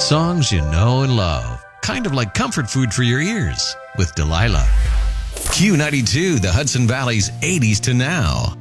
Songs you know and love. Kind of like comfort food for your ears with Delilah. Q92, the Hudson Valley's 80s to now.